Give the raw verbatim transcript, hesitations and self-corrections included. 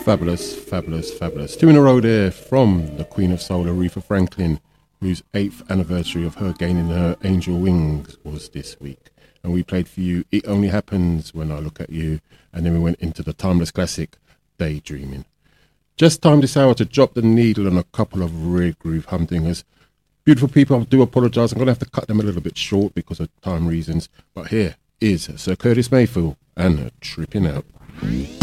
Fabulous, fabulous, fabulous. Two in a row there from the Queen of Soul, Aretha Franklin, whose eighth anniversary of her gaining her angel wings was this week. And we played for you It Only Happens When I Look at You. And then we went into the timeless classic, Daydreaming. Just time this hour to drop the needle on a couple of rare groove humdingers. Beautiful people, I do apologise. I'm going to have to cut them a little bit short because of time reasons. But here is Sir Curtis Mayfield and Tripping Out.